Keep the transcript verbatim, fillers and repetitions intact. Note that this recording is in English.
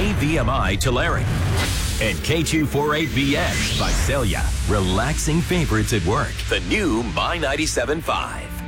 A V M I Tulare. And K two forty-eight V X Visalia. Relaxing favorites at work. The new My ninety-seven point five.